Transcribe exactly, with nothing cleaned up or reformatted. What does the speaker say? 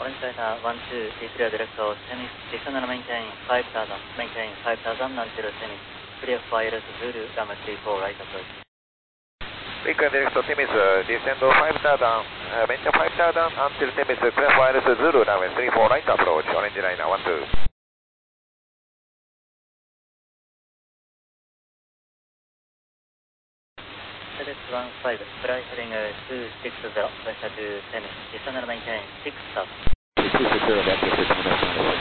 Orange Delta one two, clear direct to Semis, additional maintain five thousand, maintain five thousand until Semis, clear for I L S Zulu, runway three four right approach. Clear direct to Semis, descend five thousand, uh, maintain five thousand until Semis, clear for I L S Zulu, runway three four right approach, Orange Liner one two. FedEx one five, flight heading two six zero, pressure to Semis, additional maintain six thousand. two six zero, that's the